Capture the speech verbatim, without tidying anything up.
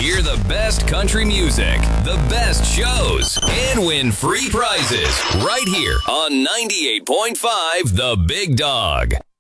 Hear the best country music, the best shows, and win free prizes right here on ninety-eight point five The Big Dog.